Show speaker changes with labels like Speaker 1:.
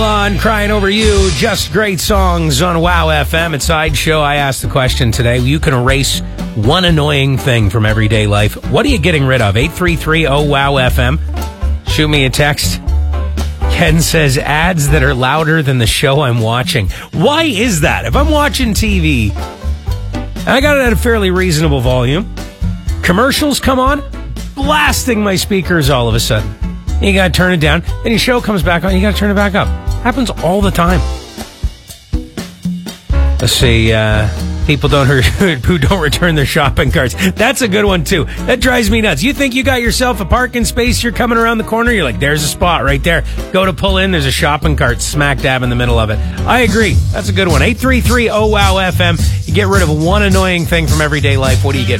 Speaker 1: On Crying Over You, just great songs on Wow FM. At Sideshow, I asked the question today. You can erase one annoying thing from everyday life. What are you getting rid of? 833-0-WOW-FM. Shoot me a text. Ken says ads that are louder than the show I'm watching. Why is that? If I'm watching TV, and I got it at a fairly reasonable volume, commercials come on, blasting my speakers all of a sudden. You gotta turn it down, then your show comes back on, you gotta turn it back up. Happens all the time. Let's see, people who don't return their shopping carts. That's a good one, too. That drives me nuts. You think you got yourself a parking space, you're coming around the corner, you're like, there's a spot right there. Go to pull in, there's a shopping cart smack dab in the middle of it. I agree. That's a good one. 833-0-WOW-FM. You get rid of one annoying thing from everyday life. What do you get?